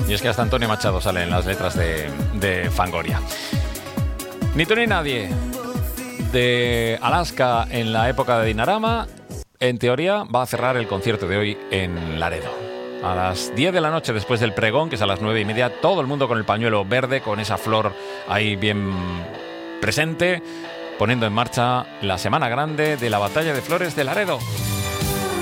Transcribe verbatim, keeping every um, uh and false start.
Y es que hasta Antonio Machado sale en las letras de, de Fangoria. Ni tú ni nadie de Alaska en la época de Dinarama, en teoría va a cerrar el concierto de hoy en Laredo. A las diez de la noche después del pregón, que es a las nueve y media, todo el mundo con el pañuelo verde, con esa flor ahí bien presente, poniendo en marcha la Semana Grande de la Batalla de Flores de Laredo.